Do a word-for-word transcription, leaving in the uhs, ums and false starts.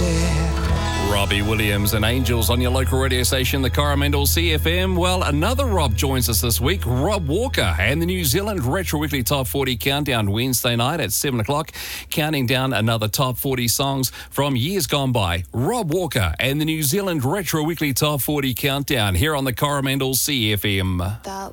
Robbie Williams and Angels on your local radio station, the Coromandel C F M. Well, another Rob joins us this week, Rob Walker, and the New Zealand Retro Weekly Top forty Countdown Wednesday night at seven o'clock, counting down another Top forty songs from years gone by. Rob Walker and the New Zealand Retro Weekly Top forty Countdown here on the Coromandel C F M. That